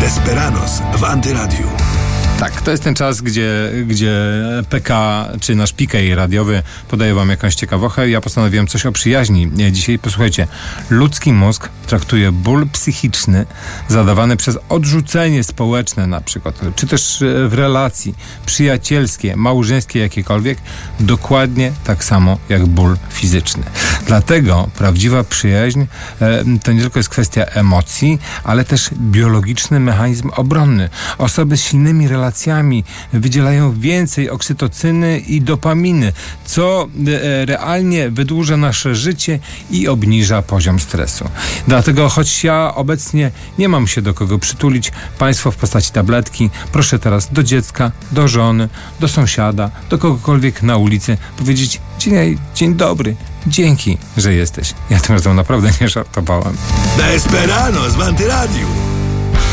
Desperados w Antyradiu. Tak, to jest ten czas, gdzie PK, czy nasz PK radiowy podaje wam jakąś ciekawostkę. Ja postanowiłem coś o przyjaźni. Dzisiaj posłuchajcie. Ludzki mózg traktuje ból psychiczny zadawany przez odrzucenie społeczne na przykład, czy też w relacji przyjacielskie, małżeńskie, jakiekolwiek, dokładnie tak samo jak ból fizyczny. Dlatego prawdziwa przyjaźń to nie tylko jest kwestia emocji, ale też biologiczny mechanizm obronny. Osoby z silnymi relacjami wydzielają więcej oksytocyny i dopaminy, co realnie wydłuża nasze życie i obniża poziom stresu. Dlatego, choć ja obecnie nie mam się do kogo przytulić, państwo w postaci tabletki, proszę teraz do dziecka, do żony, do sąsiada, do kogokolwiek na ulicy powiedzieć: dzień dobry, dzięki, że jesteś. Ja tym razem naprawdę nie żartowałem. Desperados w Antyradiu.